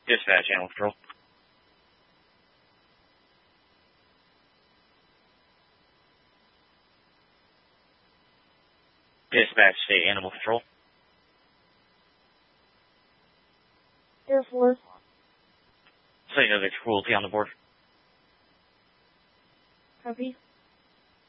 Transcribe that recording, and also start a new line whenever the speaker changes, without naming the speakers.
Dispatch, Animal Control. Dispatch, State Animal Control.
Air Force.
Signal of cruelty on the board.
Copy.